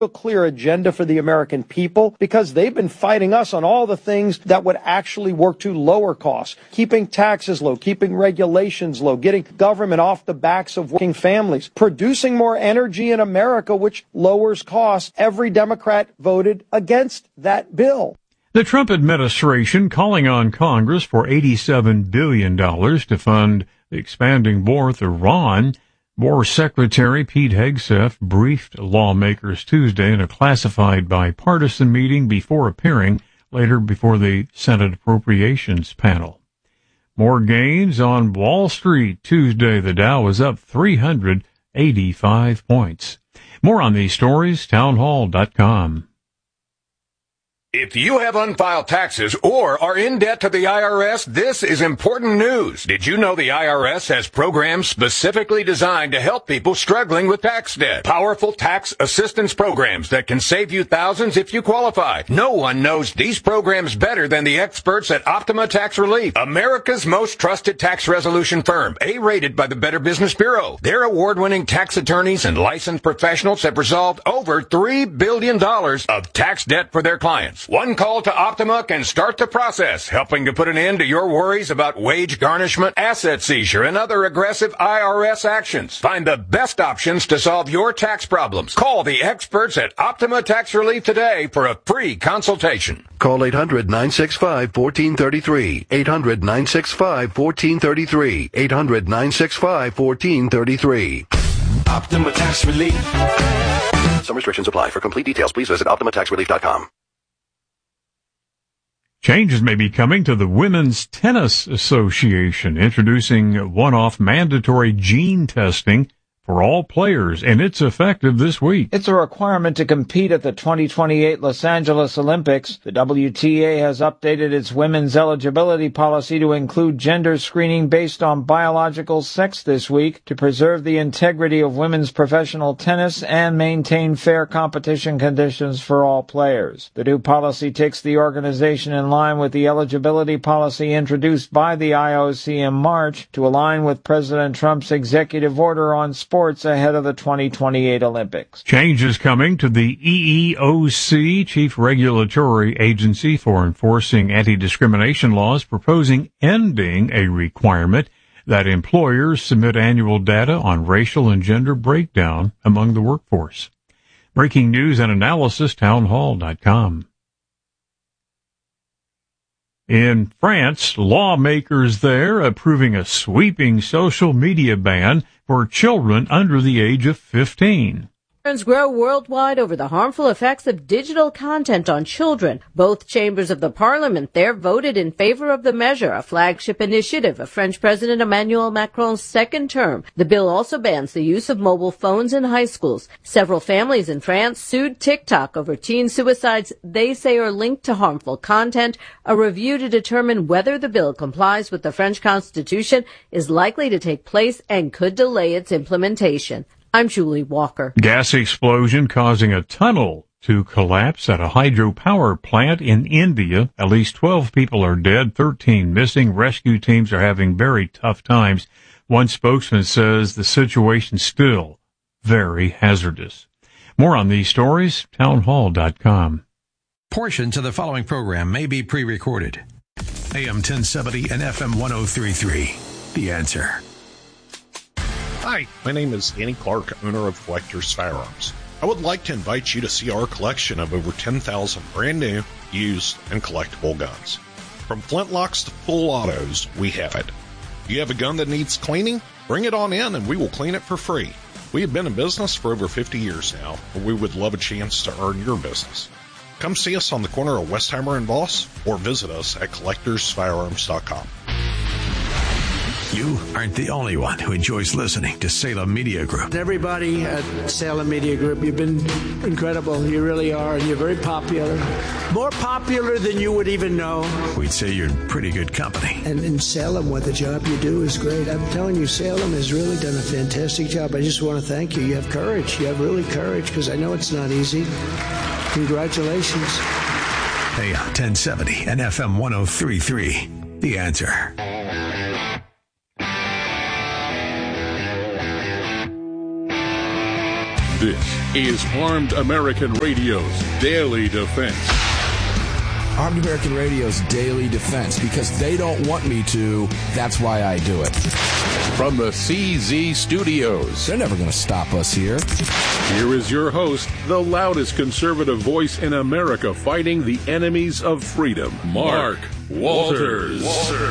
a clear agenda for the American people because they've been fighting us on all the things that would actually work to lower costs, keeping taxes low, keeping regulations low, getting government off the backs of working families, producing more energy in America, which lowers costs. Every Democrat voted against that bill. The Trump administration calling on Congress for $87 billion to fund the expanding war with Iran. War Secretary Pete Hegseth briefed lawmakers Tuesday in a classified bipartisan meeting before appearing later before the Senate Appropriations panel. More gains on Wall Street Tuesday. The Dow was up 385 points. More on these stories, townhall.com. If you have unfiled taxes or are in debt to the IRS, this is important news. Did you know the IRS has programs specifically designed to help people struggling with tax debt? Powerful tax assistance programs that can save you thousands if you qualify. No one knows these programs better than the experts at Optima Tax Relief, America's most trusted tax resolution firm, A-rated by the Better Business Bureau. Their award-winning tax attorneys and licensed professionals have resolved over $3 billion of tax debt for their clients. One call to Optima can start the process, helping to put an end to your worries about wage garnishment, asset seizure, and other aggressive IRS actions. Find the best options to solve your tax problems. Call the experts at Optima Tax Relief today for a free consultation. Call 800-965-1433. 800-965-1433. 800-965-1433. Optima Tax Relief. Some restrictions apply. For complete details, please visit OptimaTaxRelief.com. Changes may be coming to the Women's Tennis Association, introducing one-off mandatory gene testing for all players, and it's effective this week. It's a requirement to compete at the 2028 Los Angeles Olympics. The WTA has updated its women's eligibility policy to include gender screening based on biological sex this week to preserve the integrity of women's professional tennis and maintain fair competition conditions for all players. The new policy takes the organization in line with the eligibility policy introduced by the IOC in March to align with President Trump's executive order on sports ahead of the 2028 Olympics. Changes coming to the EEOC, Chief Regulatory Agency for Enforcing Anti-Discrimination Laws, proposing ending a requirement that employers submit annual data on racial and gender breakdown among the workforce. Breaking news and analysis, townhall.com. In France, lawmakers there approving a sweeping social media ban for children under the age of 15. Concerns grow worldwide over the harmful effects of digital content on children. Both chambers of the parliament there voted in favor of the measure, a flagship initiative of French President Emmanuel Macron's second term. The bill also bans the use of mobile phones in high schools. Several families in France sued TikTok over teen suicides they say are linked to harmful content. A review to determine whether the bill complies with the French Constitution is likely to take place and could delay its implementation. I'm Julie Walker. Gas explosion causing a tunnel to collapse at a hydropower plant in India. At least 12 people are dead, 13 missing. Rescue teams are having very tough times. One spokesman says the situation's still very hazardous. More on these stories, townhall.com. Portions of the following program may be pre-recorded. AM 1070 and FM 1033. The Answer. Hi, my name is Danny Clark, owner of Collector's Firearms. I would like to invite you to see our collection of over 10,000 brand new, used, and collectible guns. From flintlocks to full autos, we have it. If you have a gun that needs cleaning, bring it on in and we will clean it for free. We have been in business for over 50 years now, and we would love a chance to earn your business. Come see us on the corner of Westheimer and Voss, or visit us at collectorsfirearms.com. You aren't the only one who enjoys listening to Salem Media Group. Everybody at Salem Media Group, you've been incredible. You really are, and you're very popular. More popular than you would even know. We'd say you're in pretty good company. And in Salem, what the job you do is great. I'm telling you, Salem has really done a fantastic job. I just want to thank you. You have courage. You have really courage, because I know it's not easy. Congratulations. AM 1070 and FM 1033. The Answer. This is Armed American Radio's Daily Defense. Armed American Radio's Daily Defense, because they don't want me to, that's why I do it. From the CZ Studios. They're never going to stop us here. Here is your host, the loudest conservative voice in America fighting the enemies of freedom, Mark Walters.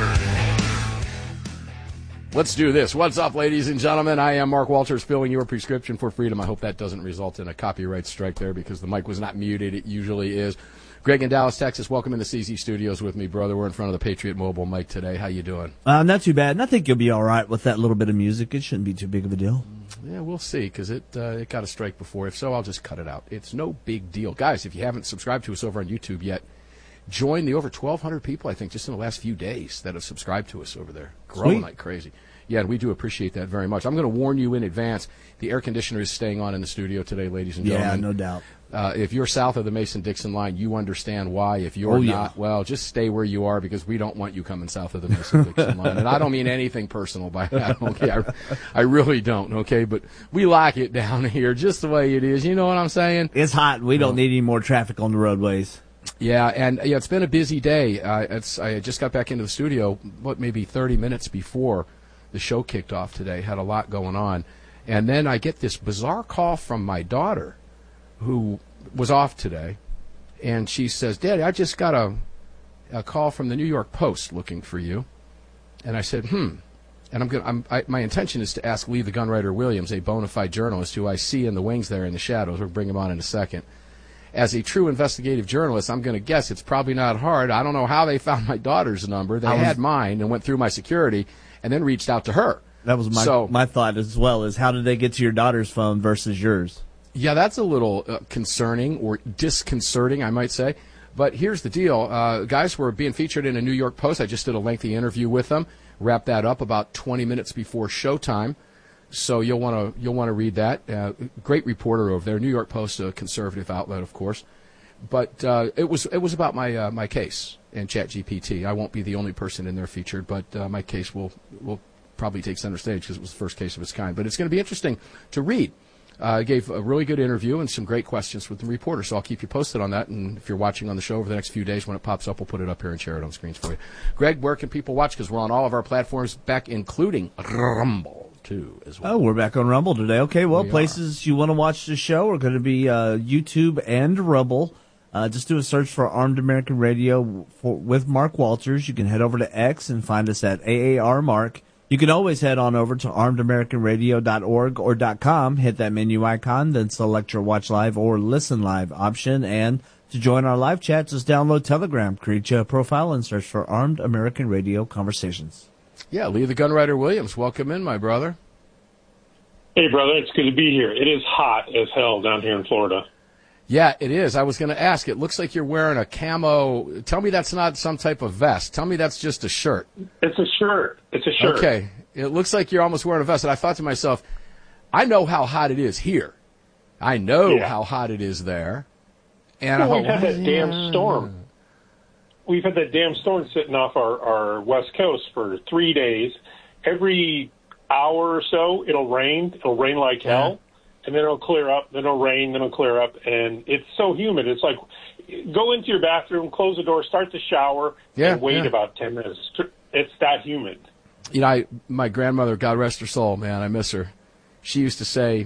Let's do this. What's up, ladies and gentlemen? I am Mark Walters, filling your prescription for freedom. I hope that doesn't result in a copyright strike there because the mic was not muted. It usually is. Greg in Dallas, Texas, welcome in the CZ Studios with me, brother. We're in front of the Patriot Mobile mic today. How you doing? Not too bad, and I think you'll be all right with that little bit of music. It shouldn't be too big of a deal. Yeah, we'll see, because it got a strike before. If so, I'll just cut it out. It's no big deal. Guys, if you haven't subscribed to us over on YouTube yet, join the over 1,200 people, I think, just in the last few days that have subscribed to us over there. Growing like crazy. Yeah, and we do appreciate that very much. I'm going to warn you in advance, the air conditioner is staying on in the studio today, ladies and gentlemen. Yeah, no doubt. If you're south of the Mason-Dixon line, you understand why. If you're not, well, just stay where you are because we don't want you coming south of the Mason-Dixon line. And I don't mean anything personal by that, okay? I really don't, okay? But we like it down here just the way it is. You know what I'm saying? It's hot. We don't need any more traffic on the roadways. Yeah, and it's been a busy day. I just got back into the studio, maybe 30 minutes before the show kicked off today. Had a lot going on. And then I get this bizarre call from my daughter, who was off today, and she says, Daddy, I just got a call from the New York Post looking for you. And I said, And my intention is to ask Lee the Gunwriter Williams, a bona fide journalist who I see in the wings there in the shadows. We'll bring him on in a second. As a true investigative journalist, I'm going to guess it's probably not hard. I don't know how they found my daughter's number. They had mine and went through my security and then reached out to her. That was my thought as well, is how did they get to your daughter's phone versus yours? Yeah, that's a little concerning or disconcerting, I might say. But here's the deal. Guys were being featured in a New York Post. I just did a lengthy interview with them. Wrapped that up about 20 minutes before showtime. So you'll want to read that. Great reporter over there. New York Post, a conservative outlet, of course. But it was about my case and ChatGPT. I won't be the only person in there featured, but my case will probably take center stage because it was the first case of its kind. But it's going to be interesting to read. I gave a really good interview and some great questions with the reporter, so I'll keep you posted on that. And if you're watching on the show over the next few days, when it pops up, we'll put it up here and share it on screens for you. Greg, where can people watch? Because we're on all of our platforms, back including Rumble, too, as well. Oh, we're back on Rumble today. Okay, well, places you want to watch the show are going to be YouTube and Rumble. Just do a search for Armed American Radio with Mark Walters. You can head over to X and find us at AAR Mark. You can always head on over to armedamericanradio.org or .com, hit that menu icon, then select your Watch Live or Listen Live option. And to join our live chat, just download Telegram, create your profile, and search for Armed American Radio Conversations. Yeah, Lee the Gunwriter Williams, welcome in, my brother. Hey, brother, it's good to be here. It is hot as hell down here in Florida. Yeah, it is. I was going to ask. It looks like you're wearing a camo. Tell me that's not some type of vest. Tell me that's just a shirt. It's a shirt. It's a shirt. Okay. It looks like you're almost wearing a vest. And I thought to myself, I know how hot it is here. I know how hot it is there. And we've had that damn storm. We've had that damn storm sitting off our West Coast for 3 days. Every hour or so, it'll rain. It'll rain like hell. And then it'll clear up, then it'll rain, then it'll clear up, and it's so humid. It's like, go into your bathroom, close the door, start the shower, and wait about 10 minutes. It's that humid. You know, my grandmother, God rest her soul, man, I miss her. She used to say,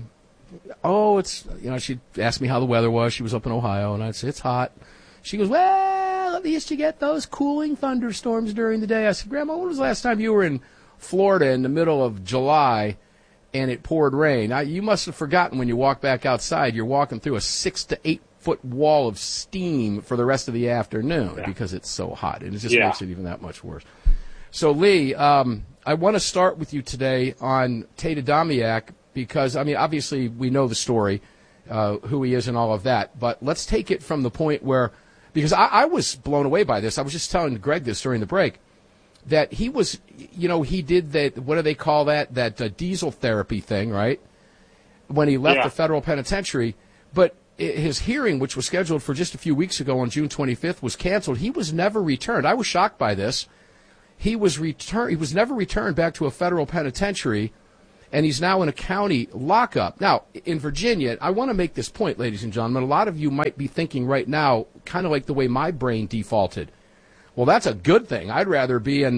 she'd ask me how the weather was. She was up in Ohio, and I'd say, it's hot. She goes, well, at least you get those cooling thunderstorms during the day. I said, Grandma, when was the last time you were in Florida in the middle of July and it poured rain? You must have forgotten when you walk back outside, you're walking through a 6 to 8 foot wall of steam for the rest of the afternoon because it's so hot. And it just makes it even that much worse. So, Lee, I want to start with you today on Tate Adamiak because, I mean, obviously we know the story, who he is and all of that. But let's take it from the point where, because I was blown away by this. I was just telling Greg this during the break. That he was, he did that, what do they call that? That diesel therapy thing, right? When he left the federal penitentiary. But his hearing, which was scheduled for just a few weeks ago on June 25th, was canceled. He was never returned. I was shocked by this. He was never returned back to a federal penitentiary. and he's now in a county lockup. Now, in Virginia, I want to make this point, ladies and gentlemen. A lot of you might be thinking right now, kind of like the way my brain defaulted. Well, that's a good thing. I'd rather be in,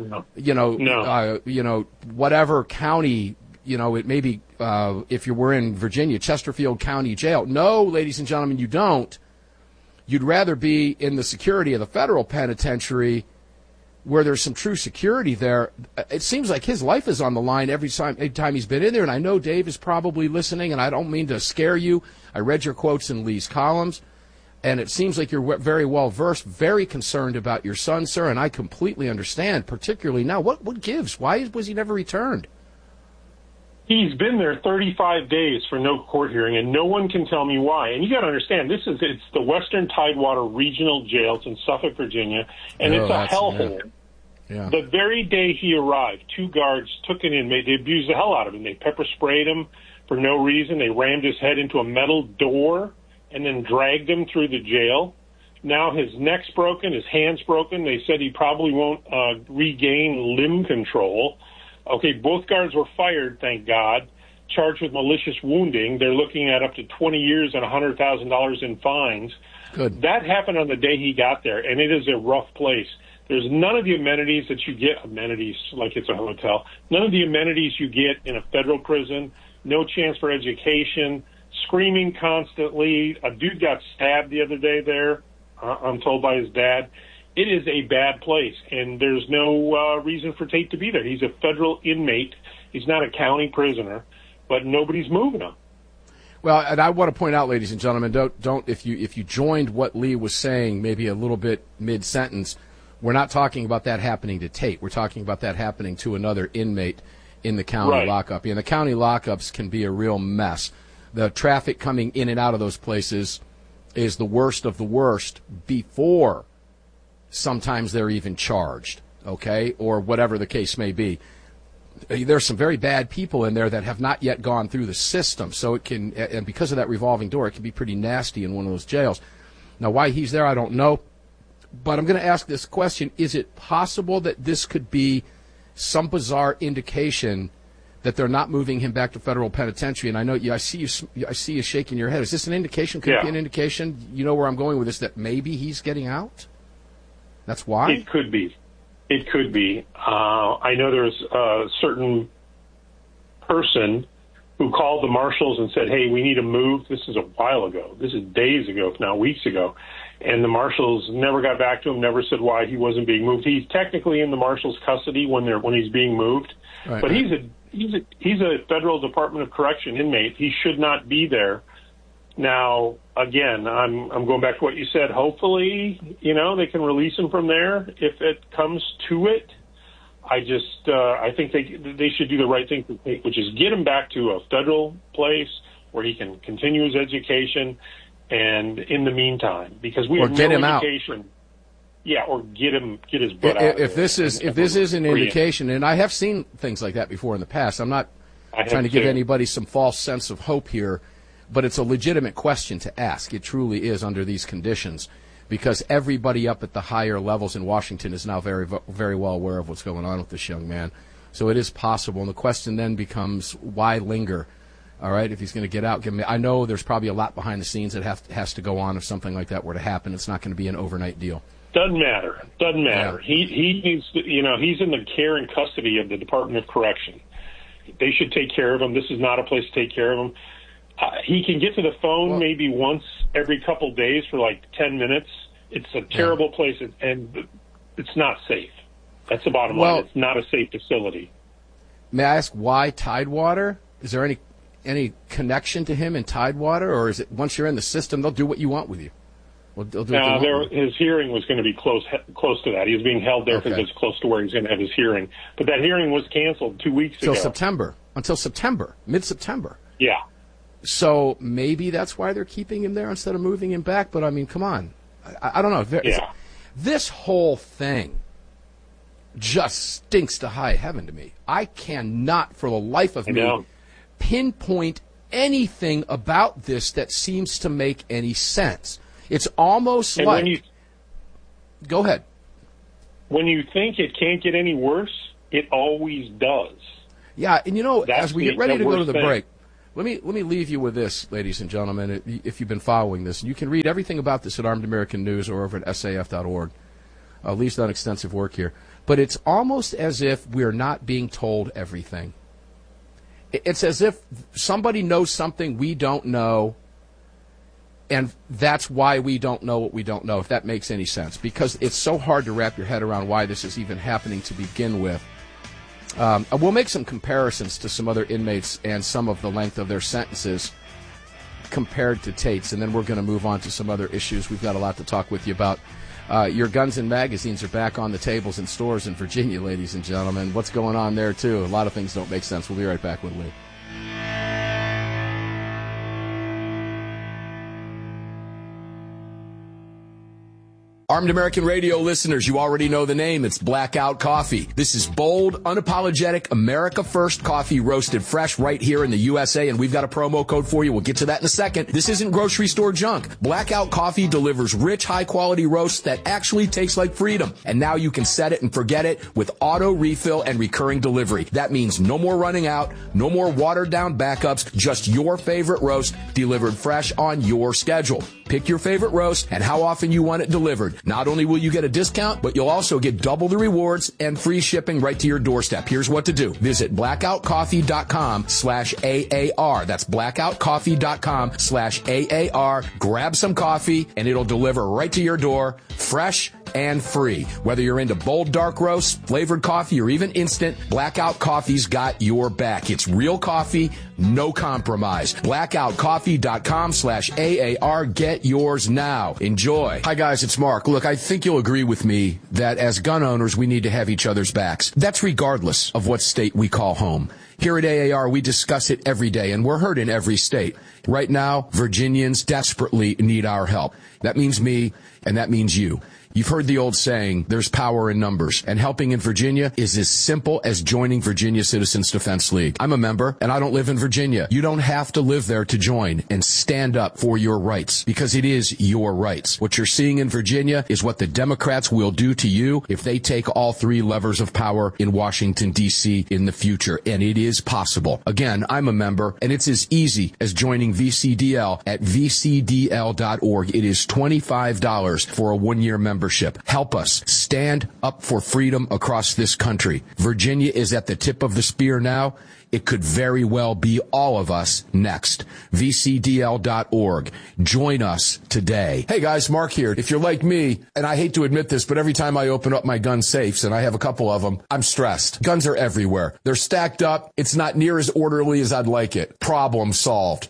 whatever county, it may be, if you were in Virginia, Chesterfield County Jail. No, ladies and gentlemen, you don't. You'd rather be in the security of the federal penitentiary where there's some true security there. It seems like his life is on the line every time he's been in there, and I know Dave is probably listening, and I don't mean to scare you. I read your quotes in Lee's columns, and it seems like you're very well versed, very concerned about your son, sir, and I completely understand, particularly now. What gives? Why was he never returned? He's been there 35 days for no court hearing, and no one can tell me why. And you got to understand, it's the Western Tidewater Regional Jail. It's in Suffolk, Virginia, and it's a hellhole. Yeah. The very day he arrived, 2 guards took an inmate. They abused the hell out of him. They pepper sprayed him for no reason. They rammed his head into a metal door and then dragged him through the jail. Now his neck's broken, his hand's broken. They said he probably won't regain limb control. Okay, both guards were fired, thank God, charged with malicious wounding. They're looking at up to 20 years and $100,000 in fines. Good. That happened on the day he got there, and it is a rough place. There's none of the amenities that you get, amenities like it's a hotel, none of the amenities you get in a federal prison, no chance for education, screaming constantly. A dude got stabbed the other day there, I'm told by his dad. It is a bad place, and there's no reason for Tate to be there. He's a federal inmate. He's not a county prisoner, but nobody's moving him. Well, and I want to point out, ladies and gentlemen, don't if you joined what Lee was saying maybe a little bit mid-sentence, we're not talking about that happening to Tate. We're talking about that happening to another inmate in the county lockup. And the county lockups can be a real mess. The traffic coming in and out of those places is the worst of the worst before sometimes they're even charged, okay, or whatever the case may be. There's some very bad people in there that have not yet gone through the system, so it can, and because of that revolving door, it can be pretty nasty in one of those jails. Now, why he's there, I don't know, but I'm going to ask this question. Is it possible that this could be some bizarre indication that they're not moving him back to federal penitentiary? And I know I see you shaking your head. Is this an indication? Could it be an indication? You know where I'm going with this, that maybe he's getting out? That's why? It could be. It could be. I know there's a certain person who called the marshals and said, hey, we need to move. This is a while ago. This is days ago, if not weeks ago. And the marshals never got back to him, never said why he wasn't being moved. He's technically in the marshals' custody when he's being moved. Right, but he's a federal Department of Correction inmate. He should not be there. Now, again, I'm going back to what you said. Hopefully, they can release him from there if it comes to it. I think they should do the right thing, which is get him back to a federal place where he can continue his education. And in the meantime, because we have no education. Yeah, or get his butt out. If this is an indication, and I have seen things like that before in the past. I'm not trying to give anybody some false sense of hope here. But it's a legitimate question to ask. It truly is under these conditions, because everybody up at the higher levels in Washington is now very, very well aware of what's going on with this young man. So it is possible. And the question then becomes, why linger? All right, if he's going to get out, I know there's probably a lot behind the scenes that has to go on if something like that were to happen. It's not going to be an overnight deal. Doesn't matter. Yeah. He needs to, he's in the care and custody of the Department of Correction. They should take care of him. This is not a place to take care of him. He can get to the phone maybe once every couple days for like 10 minutes. It's a terrible place, and it's not safe. That's the bottom line. It's not a safe facility. May I ask why Tidewater? Is there any connection to him in Tidewater, or is it once you're in the system, they'll do what you want with you? His hearing was going to be close to that. He was being held there because it's close to where he's going to have his hearing. But that hearing was canceled 2 weeks ago. Until September, mid-September. Yeah. So maybe that's why they're keeping him there instead of moving him back. But, I mean, come on. I don't know. This whole thing just stinks to high heaven to me. I cannot, for the life of me, pinpoint anything about this that seems to make any sense. It's almost go ahead. When you think it can't get any worse, it always does. Yeah, and That's as we get ready to go to the thing. break, let me leave you with this, ladies and gentlemen, if you've been following this. And you can read everything about this at Armed American News or over at SAF.org. Lee's done extensive work here. But it's almost as if we're not being told everything. It's as if somebody knows something we don't know, and that's why we don't know what we don't know, if that makes any sense. Because it's so hard to wrap your head around why this is even happening to begin with. We'll make some comparisons to some other inmates and some of the length of their sentences compared to Tate's, and then we're going to move on to some other issues. We've got a lot to talk with you about. Your guns and magazines are back on the tables in stores in Virginia, ladies and gentlemen. What's going on there, too? A lot of things don't make sense. We'll be right back with Lee. Armed American Radio listeners, you already know the name. It's Blackout Coffee. This is bold, unapologetic, America First coffee roasted fresh right here in the USA, and we've got a promo code for you. We'll get to that in a second. This isn't grocery store junk. Blackout Coffee delivers rich, high-quality roasts that actually taste like freedom. And now you can set it and forget it with auto refill and recurring delivery. That means no more running out, no more watered-down backups, just your favorite roast delivered fresh on your schedule. Pick your favorite roast and how often you want it delivered. Not only will you get a discount, but you'll also get double the rewards and free shipping right to your doorstep. Here's what to do. Visit blackoutcoffee.com/AAR. That's blackoutcoffee.com/AAR. Grab some coffee and it'll deliver right to your door, fresh and free. Whether you're into bold dark roast, flavored coffee, or even instant, Blackout Coffee's got your back. It's real coffee, no compromise. blackoutcoffee.com/AAR. Get yours now. Enjoy. Hi guys, it's Mark. Look, I think you'll agree with me that as gun owners, we need to have each other's backs. That's regardless of what state we call home. Here at AAR, we discuss it every day, and we're heard in every state. Right now, Virginians desperately need our help. That means me, and that means you. You've heard the old saying, there's power in numbers, and helping in Virginia is as simple as joining Virginia Citizens Defense League. I'm a member, and I don't live in Virginia. You don't have to live there to join and stand up for your rights, because it is your rights. What you're seeing in Virginia is what the Democrats will do to you if they take all three levers of power in Washington, D.C. in the future, and it is possible. Again, I'm a member, and it's as easy as joining VCDL at vcdl.org. It is $25 for a one-year membership. Help us stand up for freedom across this country. Virginia is at the tip of the spear now. It could very well be all of us next. VCDL.org. Join us today. Hey guys, Mark here. If you're like me, and I hate to admit this, but every time I open up my gun safes, and I have a couple of them, I'm stressed. Guns are everywhere. They're stacked up. It's not near as orderly as I'd like it. Problem solved.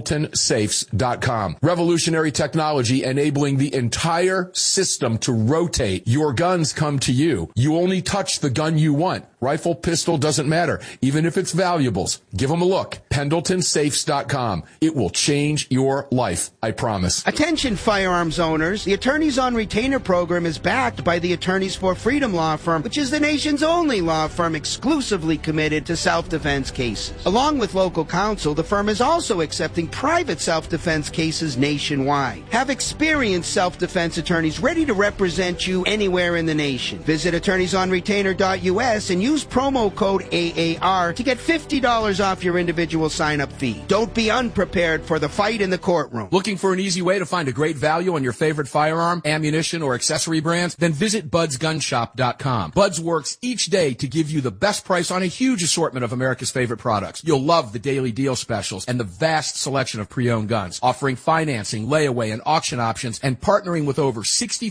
PendletonSafes.com. Revolutionary technology enabling the entire system to rotate. Your guns come to you. You only touch the gun you want. Rifle, pistol, doesn't matter. Even if it's valuables, give them a look. PendletonSafes.com. It will change your life, I promise. Attention firearms owners. The Attorneys on Retainer program is backed by the Attorneys for Freedom law firm, which is the nation's only law firm exclusively committed to self-defense cases. Along with local counsel, the firm is also accepting private self-defense cases nationwide. Have experienced self-defense attorneys ready to represent you anywhere in the nation. Visit attorneysonretainer.us and use promo code AAR to get $50 off your individual sign-up fee. Don't be unprepared for the fight in the courtroom. Looking for an easy way to find a great value on your favorite firearm, ammunition, or accessory brands? Then visit BudsGunShop.com. Buds works each day to give you the best price on a huge assortment of America's favorite products. You'll love the daily deal specials and the vast selection of pre-owned guns, offering financing, layaway, and auction options, and partnering with over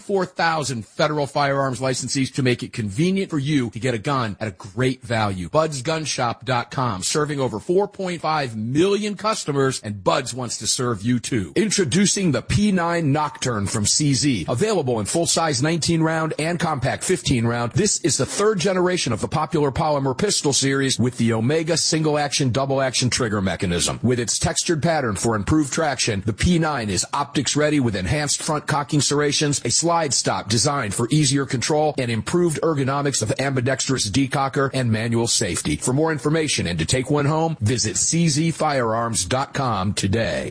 64,000 federal firearms licensees to make it convenient for you to get a gun at a great value. BudsGunShop.com, serving over 4.5 million customers, and Buds wants to serve you too. Introducing the P9 Nocturne from CZ. Available in full-size 19-round and compact 15-round, this is the third generation of the popular polymer pistol series with the Omega single-action, double-action trigger mechanism. With its textured pattern for improved traction, the P9 is optics-ready with enhanced front cocking serrations, a slide stop designed for easier control, and improved ergonomics of ambidextrous decocker and manual safety. For more information and to take one home, visit czfirearms.com today.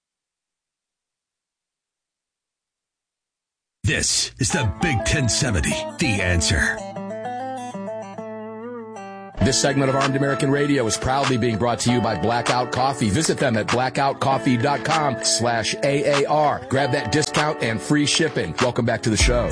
This is the Big 1070, The Answer. This segment of Armed American Radio is proudly being brought to you by Blackout Coffee. Visit them at blackoutcoffee.com/AAR. Grab that discount and free shipping. Welcome back to the show.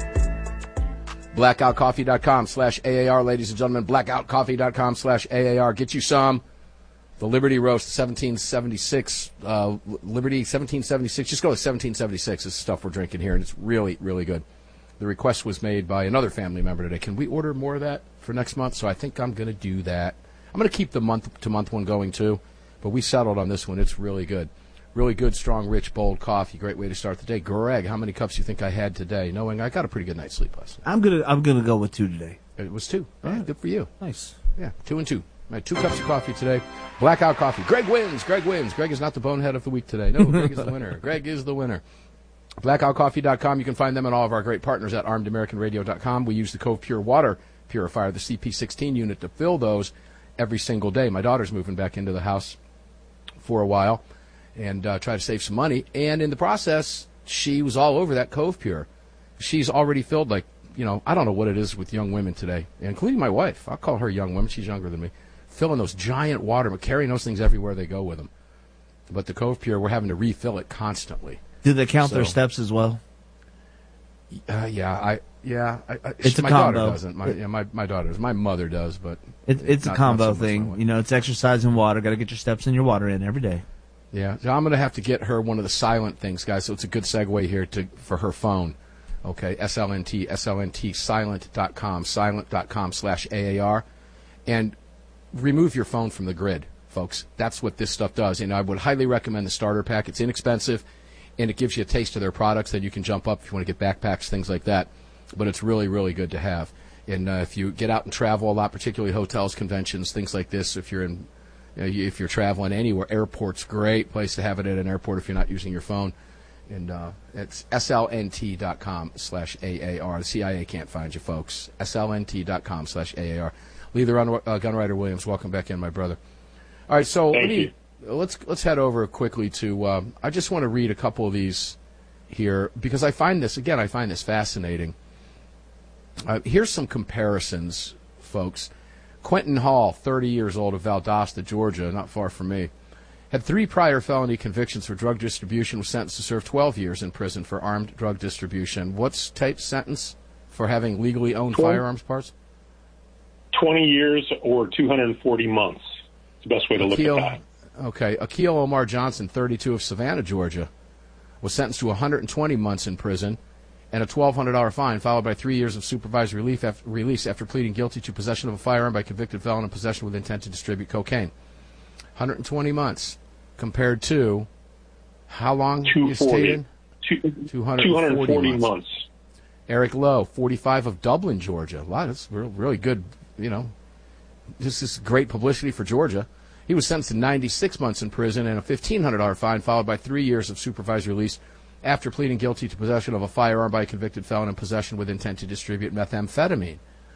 blackoutcoffee.com/AAR, ladies and gentlemen. blackoutcoffee.com/AAR. Get you some. The Liberty Roast 1776, Liberty 1776. Just go to 1776. This is stuff we're drinking here, and it's really, really good. The request was made by another family member today. Can we order more of that for next month? So I think I'm going to do that. I'm going to keep the month-to-month one going, too. But we settled on this one. It's really good. Really good, strong, rich, bold coffee. Great way to start the day. Greg, how many cups do you think I had today, knowing I got a pretty good night's sleep last night? I'm gonna go with 2 today. It was 2. Yeah, good for you. Nice. Yeah, 2 and 2. I had 2 cups of coffee today. Blackout Coffee. Greg wins. Greg wins. Greg is not the bonehead of the week today. No, Greg is the winner. Greg is the winner. BlackoutCoffee.com. You can find them and all of our great partners at ArmedAmericanRadio.com. We use the Cove Pure Water Purifier, the CP16 unit, to fill those every single day. My daughter's moving back into the house for a while and try to save some money. And in the process, she was all over that Cove Pure. She's already filled, like, I don't know what it is with young women today, including my wife. I'll call her young woman. She's younger than me. Filling those giant water, but carrying those things everywhere they go with them. But the Cove Pure, we're having to refill it constantly. Do they count their steps as well? It's a combo. Daughter doesn't. My daughter does. My mother does, but it's a combo thing. It's exercise and water. Got to get your steps and your water in every day. Yeah, so I'm going to have to get her one of the silent things, guys. So it's a good segue here for her phone. Okay, SLNT, silent.com, silent.com/AAR, and remove your phone from the grid, folks. That's what this stuff does, and I would highly recommend the starter pack. It's inexpensive, and it gives you a taste of their products. Then you can jump up if you want to get backpacks, things like that. But it's really, really good to have. And if you get out and travel a lot, particularly hotels, conventions, things like this, if you're traveling anywhere, airport's great place to have it at an airport if you're not using your phone. And it's slnt.com/AAR. The CIA can't find you, folks. slnt.com/AAR. Lee the Gunwriter Williams, welcome back in, my brother. All right, so let's head over quickly to. I just want to read a couple of these here because I find this fascinating. Here's some comparisons, folks. Quentin Hall, 30 years old, of Valdosta, Georgia, not far from me, had 3 prior felony convictions for drug distribution, was sentenced to serve 12 years in prison for armed drug distribution. What's Tate's sentence for having legally owned firearms parts? 20 years or 240 months. It's the best way to look at that. Okay. Akil Omar Johnson, 32, of Savannah, Georgia, was sentenced to 120 months in prison and a $1,200 fine, followed by 3 years of supervised release after pleading guilty to possession of a firearm by convicted felon and possession with intent to distribute cocaine. 120 months compared to how long is Tate in? 240 months. Eric Lowe, 45, of Dublin, Georgia. Wow, that's really good, This is great publicity for Georgia. He was sentenced to 96 months in prison and a $1,500 fine, followed by 3 years of supervised release after pleading guilty to possession of a firearm by a convicted felon and possession with intent to distribute methamphetamine.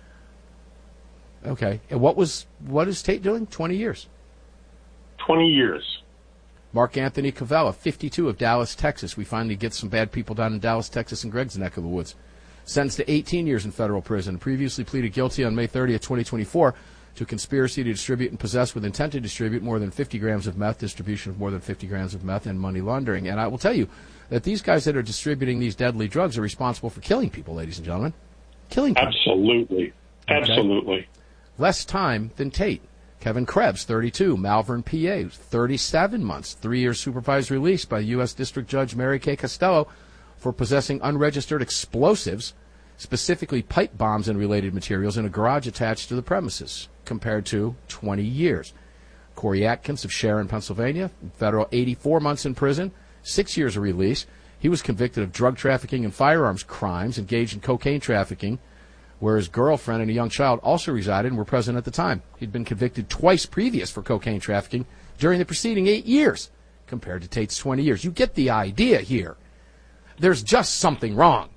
Okay. And what is Tate doing? 20 years. 20 years. Mark Anthony Cavella, 52, of Dallas, Texas. We finally get some bad people down in Dallas, Texas, and Greg's neck of the woods. Sentenced to 18 years in federal prison. Previously pleaded guilty on May 30th, 2024 to conspiracy to distribute and possess with intent to distribute more than 50 grams of meth, distribution of more than 50 grams of meth, and money laundering. And I will tell you that these guys that are distributing these deadly drugs are responsible for killing people, ladies and gentlemen. Killing people. Absolutely. Absolutely. Okay. Less time than Tate. Kevin Krebs, 32, Malvern, PA, 37 months, 3 years supervised release by U.S. District Judge Mary Kay Costello for possessing unregistered explosives, specifically pipe bombs and related materials, in a garage attached to the premises, compared to 20 years. Corey Atkins of Sharon, Pennsylvania, federal 84 months in prison, 6 years of release. He was convicted of drug trafficking and firearms crimes, engaged in cocaine trafficking, where his girlfriend and a young child also resided and were present at the time. He'd been convicted twice previous for cocaine trafficking during the preceding 8 years, compared to Tate's 20 years. You get the idea here. There's just something wrong.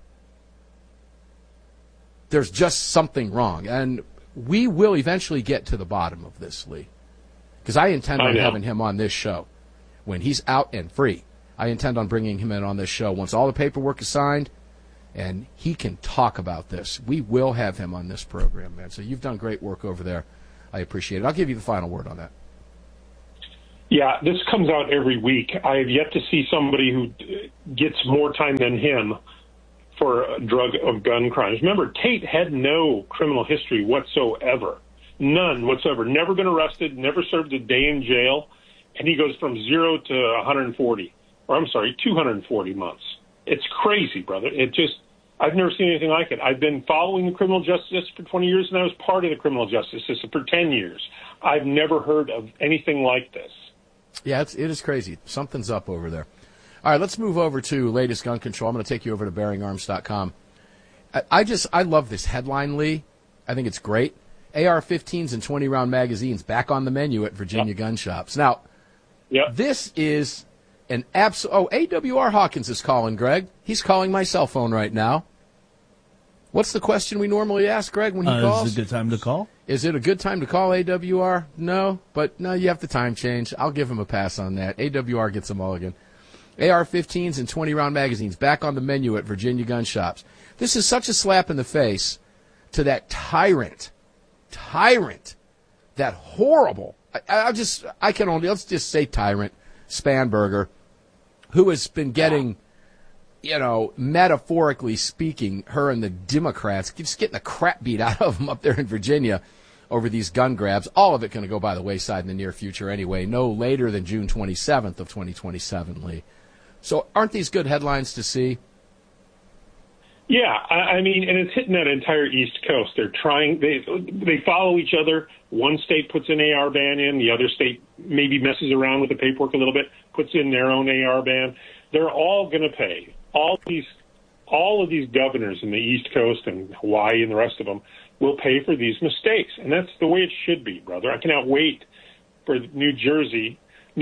There's just something wrong. And we will eventually get to the bottom of this, Lee. Because I intend on having him on this show. When he's out and free, I intend on bringing him in on this show once all the paperwork is signed and he can talk about this. We will have him on this program, man. So you've done great work over there I appreciate it. I'll give you the final word on that. Yeah, this comes out every week. I have yet to see somebody who gets more time than him for drug or gun crimes. Remember, Tate had no criminal history whatsoever. None whatsoever. Never been arrested, never served a day in jail, and he goes from 0 to 240 months. It's crazy, brother. I've never seen anything like it. I've been following the criminal justice system for 20 years, and I was part of the criminal justice system for 10 years. I've never heard of anything like this. Yeah, it is crazy. Something's up over there. All right, let's move over to latest gun control. I'm going to take you over to BearingArms.com. I love this headline, Lee. I think it's great. AR-15s and 20-round magazines back on the menu at Virginia gun shops. Now, this is an absolute... Oh, AWR Hawkins is calling, Greg. He's calling my cell phone right now. What's the question we normally ask, Greg, when he calls? Is it a good time to call? Is it a good time to call AWR? No, but no, you have the time change. I'll give him a pass on that. AWR gets them all again. AR-15s and 20-round magazines back on the menu at Virginia gun shops. This is such a slap in the face to that tyrant, that horrible, let's just say tyrant, Spanberger, who has been getting, metaphorically speaking, her and the Democrats, just getting the crap beat out of them up there in Virginia over these gun grabs. All of it going to go by the wayside in the near future anyway, no later than June 27th of 2027, Lee. So aren't these good headlines to see? Yeah, I mean, and it's hitting that entire East Coast. They're trying, they follow each other. One state puts an AR ban in, the other state maybe messes around with the paperwork a little bit, puts in their own AR ban. They're all going to pay. All of these governors in the East Coast and Hawaii and the rest of them will pay for these mistakes. And that's the way it should be, brother. I cannot wait for New Jerseyans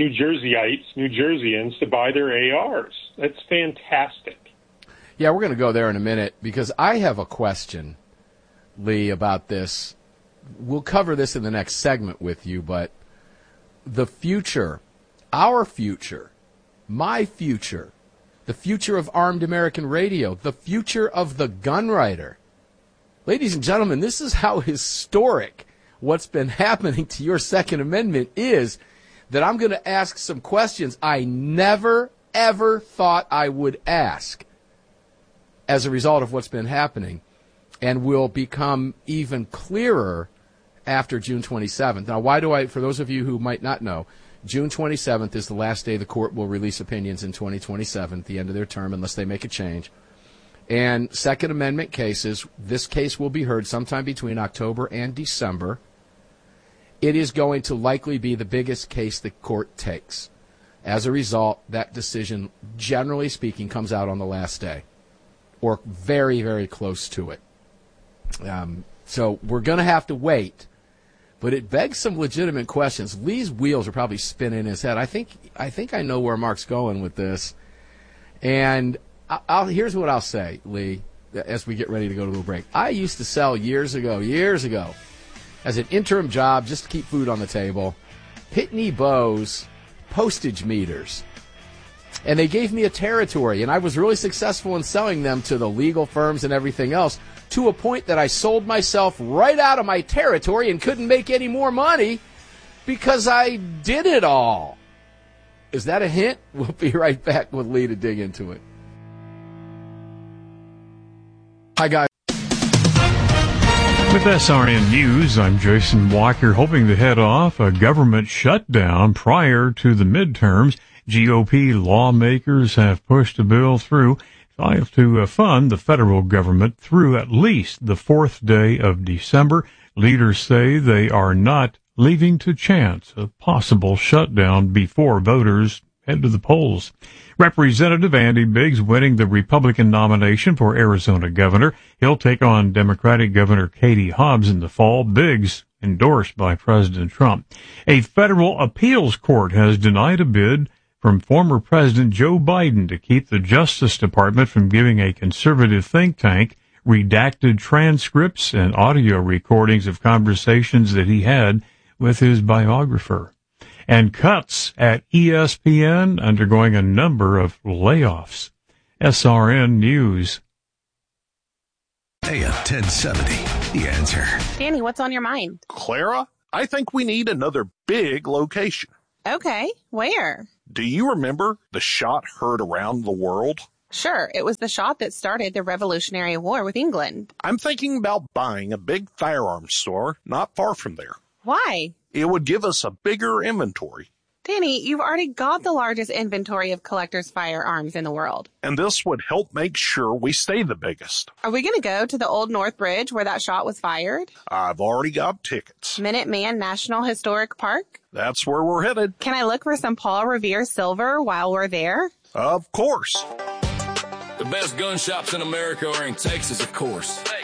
to buy their ARs. That's fantastic. Yeah, we're going to go there in a minute because I have a question, Lee, about this. We'll cover this in the next segment with you, but the future, our future, my future, the future of armed American radio, the future of the gun writer. Ladies and gentlemen, this is how historic what's been happening to your Second Amendment is, that I'm going to ask some questions I never, ever thought I would ask as a result of what's been happening, and will become even clearer after June 27th. Now, for those of you who might not know, June 27th is the last day the court will release opinions in 2027, the end of their term, unless they make a change. And Second Amendment cases, this case will be heard sometime between October and December. It is going to likely be the biggest case the court takes. As a result, that decision, generally speaking, comes out on the last day, or very, very close to it. So we're going to have to wait, but it begs some legitimate questions. Lee's wheels are probably spinning in his head. I think I know where Mark's going with this. And here's what I'll say, Lee, as we get ready to go to a little break. I used to sell years ago, as an interim job just to keep food on the table, Pitney Bowes postage meters. And they gave me a territory, and I was really successful in selling them to the legal firms and everything else, to a point that I sold myself right out of my territory and couldn't make any more money because I did it all. Is that a hint? We'll be right back with Lee to dig into it. Hi, guys. With SRN News, I'm Jason Walker, hoping to head off a government shutdown prior to the midterms. GOP lawmakers have pushed a bill through to fund the federal government through at least the fourth day of December. Leaders say they are not leaving to chance a possible shutdown before voters head to the polls. Representative Andy Biggs winning the Republican nomination for Arizona governor. He'll take on Democratic Governor Katie Hobbs in the fall. Biggs endorsed by President Trump. A federal appeals court has denied a bid from former President Joe Biden to keep the Justice Department from giving a conservative think tank redacted transcripts and audio recordings of conversations that he had with his biographer. And cuts at ESPN undergoing a number of layoffs. SRN News. AM 1070, The Answer. Danny, what's on your mind? Clara? I think we need another big location. Okay, where? Do you remember the shot heard around the world? Sure, it was the shot that started the Revolutionary War with England. I'm thinking about buying a big firearms store not far from there. Why? It would give us a bigger inventory. Danny, you've already got the largest inventory of collectors' firearms in the world. And this would help make sure we stay the biggest. Are we going to go to the Old North Bridge where that shot was fired? I've already got tickets. Minuteman National Historic Park? That's where we're headed. Can I look for some Paul Revere silver while we're there? Of course. The best gun shops in America are in Texas, of course.